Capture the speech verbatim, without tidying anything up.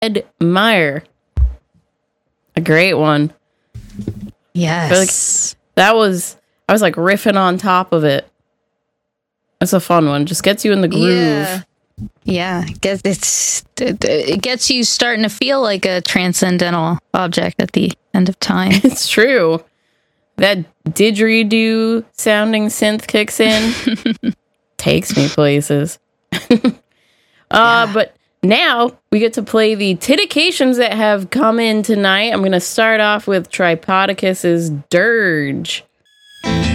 Ed Meyer. A great one. Yes. Like that was, I was like riffing on top of it. It's a fun one. Just gets you in the groove. Yeah. Yeah. Gets, it's, it, it gets you starting to feel like a transcendental object at the end of time. It's true. That didgeridoo sounding synth kicks in. Takes me places. uh, Yeah. But now we get to play the titications that have come in tonight. I'm going to start off with Tripodicus's Dirge.